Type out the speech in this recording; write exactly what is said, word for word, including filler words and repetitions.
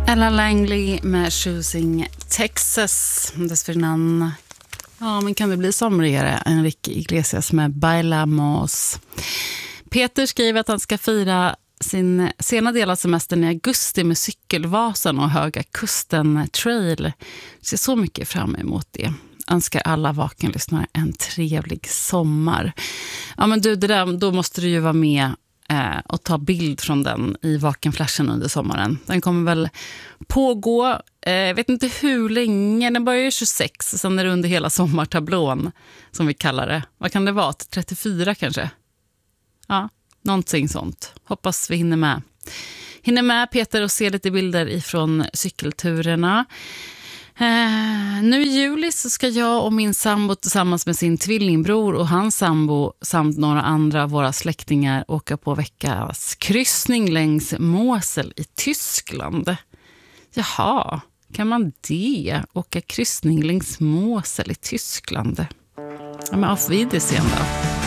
Ella Langley med Choosing Texas. Dessförinnan, ja, men kan det bli somrigare? Enrique Iglesias med Bailamos. Peter skriver att han ska fira sin sena del av semestern i augusti med Cykelvasan och Höga Kusten Trail. Ser så mycket fram emot det. Önskar alla vakenlyssnare en trevlig sommar. Ja, men du, det där, då måste du ju vara med eh, och ta bild från den i Vakenflashen under sommaren. Den kommer väl pågå, eh, jag vet inte hur länge, den börjar ju tjugosex, sen är det under hela sommartablån som vi kallar det. Vad kan det vara? trettiofyra kanske? Ja, någonting sånt. Hoppas vi hinner med. Hinner med Peter och se lite bilder ifrån cykelturerna. Eh, nu i juli så ska jag och min sambo tillsammans med sin tvillingbror och hans sambo samt några andra av våra släktingar åka på veckans kryssning längs Mosel i Tyskland. Jaha, kan man det? Åka kryssning längs Mosel i Tyskland? Ja, men auf Wiedersehen då.